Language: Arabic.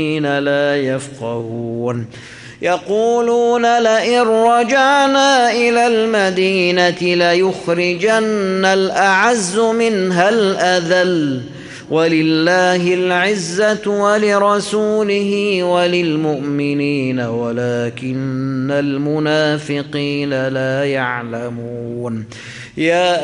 لا يفقهون يقولون لئن رجعنا إلى المدينة ليخرجن الأعز منها الأذل ولله العزة ولرسوله وللمؤمنين ولكن المنافقين لا يعلمون